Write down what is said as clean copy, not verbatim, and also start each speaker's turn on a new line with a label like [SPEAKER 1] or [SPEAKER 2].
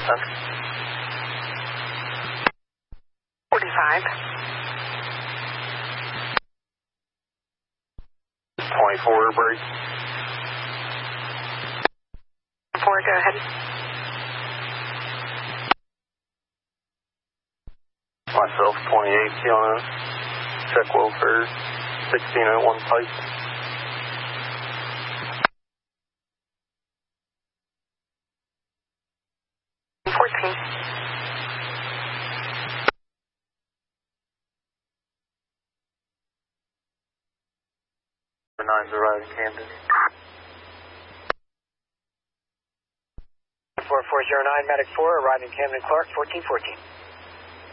[SPEAKER 1] Center.
[SPEAKER 2] 45.
[SPEAKER 1] 24 break.
[SPEAKER 2] 4, go ahead.
[SPEAKER 1] Myself, 28, Kiana. Check welfare, 1601 Pike.
[SPEAKER 2] 14.
[SPEAKER 1] 9's arriving Camden.
[SPEAKER 3] 4409, Medic 4, arriving Camden Clark, 1414.